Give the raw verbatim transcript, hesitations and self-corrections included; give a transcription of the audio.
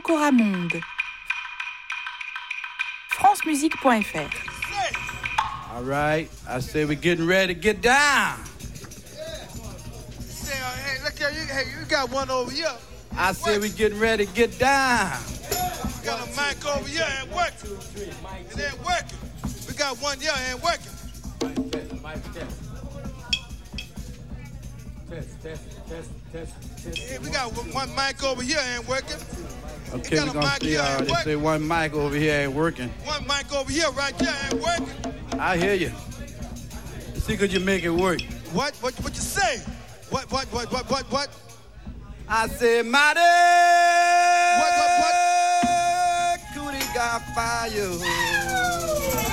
Cora Monde. france musique point f r. All right, I say we're getting ready to get down. Say, uh, hey, look here, you, hey, you got one over here. I say we're getting ready to get down. We got a mic over here and working. It ain't working. We got one here and working. Mic test, mic test. Test, test, test, test, test. Hey, we got one mic over here and working. Okay, we're gonna see, uh, they say one mic over here ain't working. One mic over here right here ain't working. I hear you. See, could you make it work? What, what, what you say? What, what, what, what, what, what? I said, mighty. What, what, what? Cootie got fire.